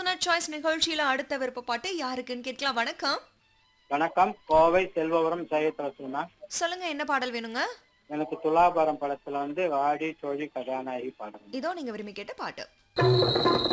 Midnight choice நிகழ்ச்சியில அடுத்த விருப்ப பாட்டு யாருக்குன்னு கேட்கலாம். வணக்கம். வணக்கம். கோவை செல்வபுரம் சையத் ரசூனா. சொல்லுங்க என்ன பாடல் வேணுங்க? எனக்கு துலாபாரம் படத்துல வாடி தோழி கதாநாயகி பாடல். இதோ நீங்க விரும்பி கேட்ட பாட்டு.